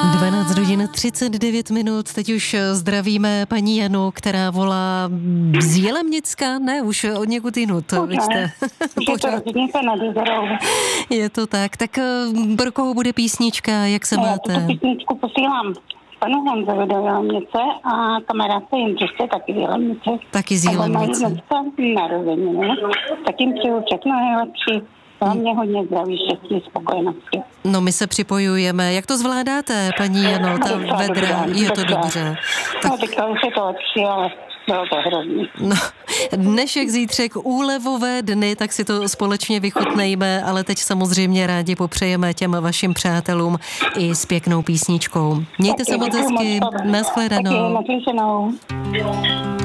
12 hodin 39 minut, teď už zdravíme paní Janu, která volá z Jilemnicka, ne, už od někud jinut. Je to tak, tak pro koho bude písnička, jak se máte? Já tu písničku posílám panu Honzovi do Jilemnice a kamarádce Jindřišce taky z Jilemnice. Taky z Jilemnice. Narozeniny, tak jim přeju všechno nejlepší. Hlavně hodně zdraví, štěstí, spokojenosti. No, my se připojujeme. Jak to zvládáte, paní Jano, ta vedra? Je to dobře. Tak... No, teďka už je to lepší, ale bylo to hrozný. No, dnešek, zítřek, úlevové dny, tak si to společně vychutnejme, ale teď samozřejmě rádi popřejeme těm vašim přátelům i s pěknou písničkou. Mějte se moc hezky, nashledanou. Taky, naslyšenou.